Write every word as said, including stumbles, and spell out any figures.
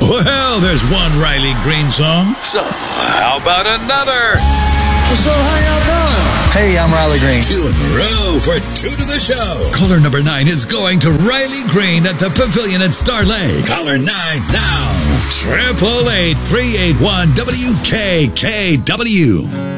Well, there's one Riley Green song. So, how about another? So, how y'all doing? Hey, I'm Riley Green. Two in a row for two to the show. Caller number nine is going to Riley Green at the Pavilion at Star Lake. Caller nine now. Triple eight three eight one W K K W.